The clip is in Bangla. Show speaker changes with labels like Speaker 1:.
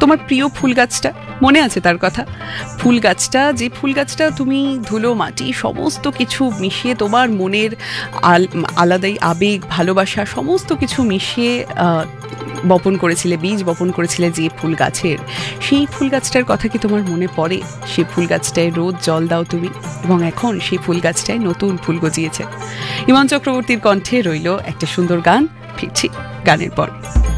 Speaker 1: তোমার প্রিয় ফুল গাছটা মনে আছে তার কথা? ফুল গাছটা, যে ফুল গাছটা তুমি ধুলো মাটি সমস্ত কিছু মিশিয়ে, তোমার মনের আলাদাই আবেগ ভালোবাসা সমস্ত কিছু মিশিয়ে বপন করেছিলে, বীজ বপন করেছিলে যে ফুল গাছের, সেই ফুল গাছটার কথা কি তোমার মনে পড়ে? সেই ফুল গাছটায় রোজ জল দাও তুমি, এবং এখন সেই ফুল গাছটায় নতুন ফুল গজিয়েছে। ইমন চক্রবর্তীর কণ্ঠে রইল একটা সুন্দর গান। ফিরছি গানের পর।